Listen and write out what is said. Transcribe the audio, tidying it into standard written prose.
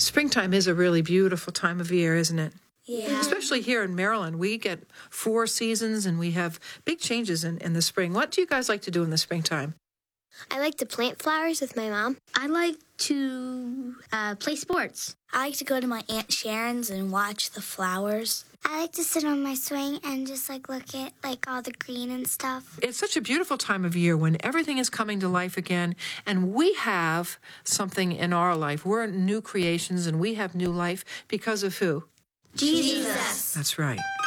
Springtime is a really beautiful time of year, isn't it? Yeah. Especially here in Maryland. We get 4 seasons and we have big changes in the spring. What do you guys like to do in the springtime? I like to plant flowers with my mom. I like to play sports. I like to go to my Aunt Sharon's and watch the flowers. I like to sit on my swing and just look at all the green and stuff. It's such a beautiful time of year when everything is coming to life again, and we have something in our life. We're new creations and we have new life because of who? Jesus. That's right.